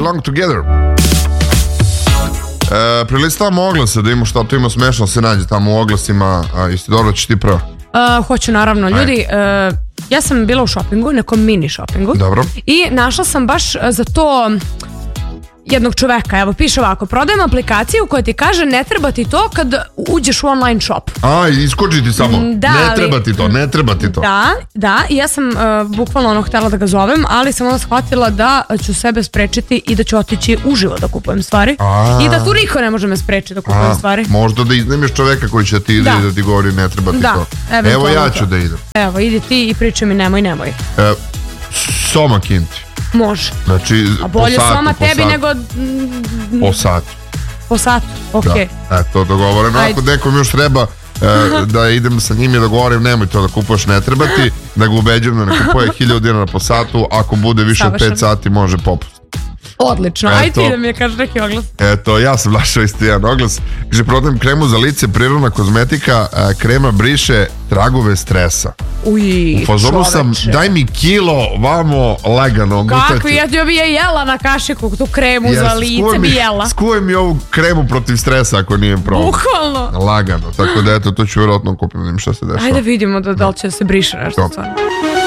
Belong Together. Prelistavamo oglase da imamo šta tu ima smešno, se nađe tamo u oglasima. Isti dobro, ćeš ti prvo? Hoću naravno. Ljudi, ja sam bila u šopingu, nekom mini šopingu. Dobro. I našla sam baš za to jednog čoveka, evo piše ovako: prodajem aplikaciju koja ti kaže ne treba ti to kad uđeš u online shop. Iskoči ti samo, da, ne treba ti to, ne treba ti to. Da, i ja sam bukvalno htjela da ga zovem, ali sam onda shvatila da ću sebe sprečiti i da ću otići uživo da kupujem stvari. I da tu niko ne može me sprečiti da kupujem stvari. Možda da iznemiš čoveka koji će ti ide i da ti govori ne treba ti to. Evo ja ću da idem. Evo, idi ti i pričaj mi nemoj. Soma kinti. Može. Znači, a bolje soma tebi nego... Po satu. Po satu, okej. Da, eto, dogovoreno. Ako nekom još treba da idem sa njim i da govorim nemoj to da kupuješ, ne treba ti, da ga ubeđujem da ne kupuje 1000 dinara po satu, ako bude više od 5 sati može popust. Odlično, aj ti da mi je kažeš neki oglas. Eto, ja sam našao isti jedan oglas. Kaže, prodajem kremu za lice, prirodna kozmetika, krema briše tragove stresa. Uj, čoveče. Daj mi kilo, vamo, lagano. Kakvi, ja bi je jela na kašiku, tu kremu za lice bi jela. Skuvaj mi ovu kremu protiv stresa ako nije probao. Bukvalno. Lagano, tako da eto, to ću vjerojatno kupiti, šta se dešava. Ajde vidimo da li će se briše nešto stvarno.